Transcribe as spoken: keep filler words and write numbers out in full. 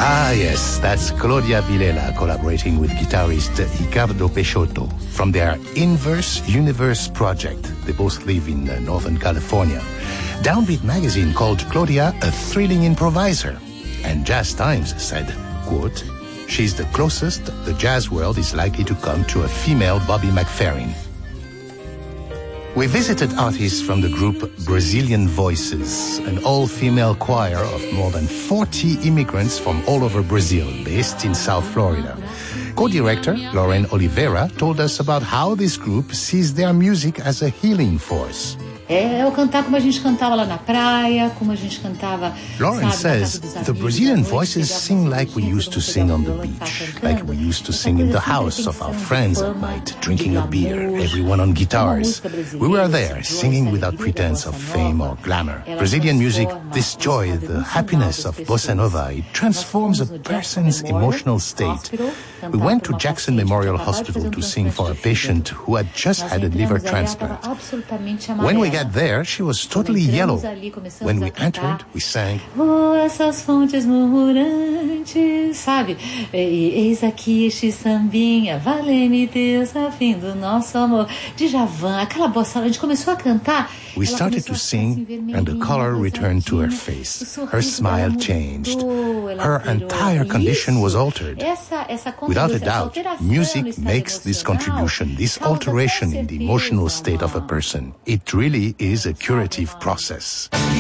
Ah, yes, that's Claudia Villela collaborating with guitarist Ricardo Peixoto from their Inverse Universe project. They both live in uh, Northern California. Downbeat magazine called Claudia a thrilling improviser. And Jazz Times said, quote, she's the closest the jazz world is likely to come to a female Bobby McFerrin. We visited artists from the group Brazilian Voices, an all-female choir of more than forty immigrants from all over Brazil, based in South Florida. Co-director Lauren Oliveira told us about how this group sees their music as a healing force. É, eu cantar como a gente cantava lá na praia, como a gente cantava. Lauren says the Brazilian voices sing like we used to sing on the beach, like we used to sing in the house of our friends at night, drinking a beer, everyone on guitars. We were there, singing without pretense of fame or glamour. Brazilian music, this joy, the happiness of bossa nova, it transforms a person's emotional state. We went to Jackson Memorial Hospital to sing for a patient who had just had a liver transplant. When we got there, she was totally yellow. When we entered, we sang, oh, essas fontes murmurantes, sabe? Eis aqui este sambinha, vale-me Deus, a fim do nosso amor. Djavan, aquela bossa, a gente começou a cantar. We started to sing, and the color returned to her face. Her smile changed. Her entire condition was altered. Without a doubt, music makes this contribution, this alteration in the emotional state of a person. It really is a curative process.